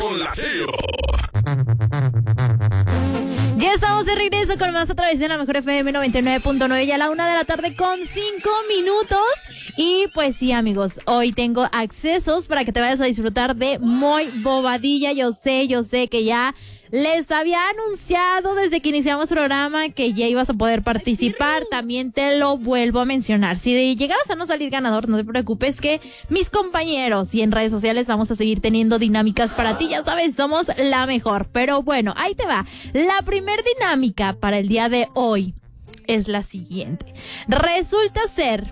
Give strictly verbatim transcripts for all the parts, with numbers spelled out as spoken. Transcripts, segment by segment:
con la Chio. Ya estamos de regreso con más a través de la Mejor F M noventa y nueve punto nueve, ya a la una de la tarde con cinco minutos. Y pues sí, amigos, hoy tengo accesos para que te vayas a disfrutar de Muy Bobadilla. Yo sé, yo sé que ya les había anunciado desde que iniciamos el programa que ya ibas a poder participar. También te lo vuelvo a mencionar. Si llegaras a no salir ganador, no te preocupes, que mis compañeros y en redes sociales vamos a seguir teniendo dinámicas para ti. Ya sabes, somos la mejor. Pero bueno, ahí te va. La primer dinámica para el día de hoy es la siguiente. Resulta ser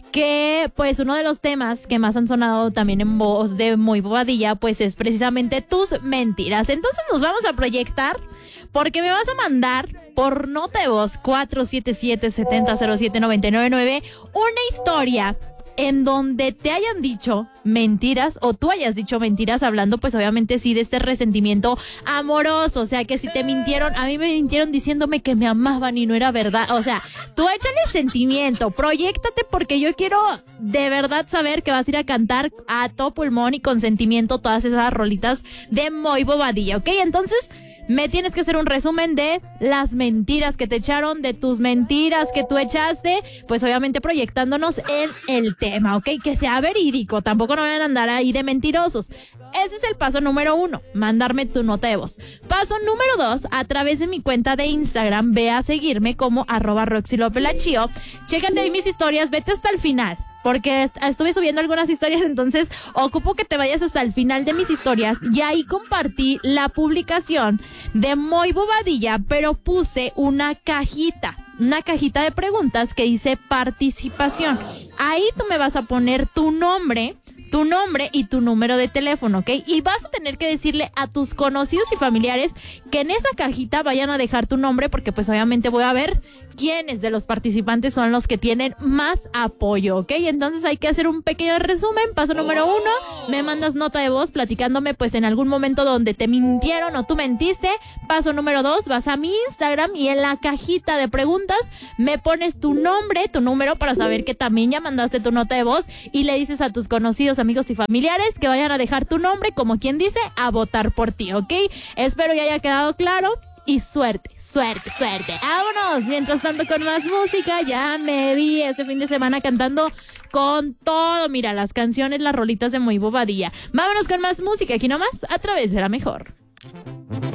que pues uno de los temas que más han sonado también en voz de Muy Bobadilla pues es precisamente tus mentiras. Entonces nos vamos a proyectar porque me vas a mandar por nota de voz cuatro siete siete, siete cero cero siete, nueve nueve nueve una historia en donde te hayan dicho mentiras o tú hayas dicho mentiras, hablando pues obviamente sí de este resentimiento amoroso. O sea, que si te mintieron, a mí me mintieron diciéndome que me amaban y no era verdad. O sea, tú échale sentimiento, proyéctate, porque yo quiero de verdad saber que vas a ir a cantar a todo pulmón y con sentimiento todas esas rolitas de Muy Bobadilla, ¿ok? Entonces me tienes que hacer un resumen de las mentiras que te echaron, de tus mentiras que tú echaste, pues obviamente proyectándonos en el tema, ¿ok? Que sea verídico, tampoco no van a andar ahí de mentirosos. Ese es el paso número uno, mandarme tu nota de voz. Paso número dos, a través de mi cuenta de Instagram, ve a seguirme como arroba Roxy López la Chio. Chécate ahí mis historias, vete hasta el final, porque estuve subiendo algunas historias, entonces ocupo que te vayas hasta el final de mis historias. Y ahí compartí la publicación de Muy Bobadilla, pero puse una cajita, una cajita de preguntas que dice participación. Ahí tú me vas a poner tu nombre, tu nombre y tu número de teléfono, ¿ok? Y vas a tener que decirle a tus conocidos y familiares que en esa cajita vayan a dejar tu nombre, porque pues obviamente voy a ver quiénes de los participantes son los que tienen más apoyo, ¿ok? Entonces hay que hacer un pequeño resumen. Paso número uno, me mandas nota de voz platicándome pues en algún momento donde te mintieron o tú mentiste. Paso número dos, vas a mi Instagram y en la cajita de preguntas me pones tu nombre, tu número, para saber que también ya mandaste tu nota de voz, y le dices a tus conocidos, amigos y familiares que vayan a dejar tu nombre, como quien dice, a votar por ti, ¿ok? Espero ya haya quedado claro. Y suerte, suerte, suerte. ¡Vámonos! Mientras tanto, con más música. Ya me vi este fin de semana cantando con todo. Mira, las canciones, las rolitas de Muy Bobadilla. Vámonos con más música aquí nomás, a través de la Mejor.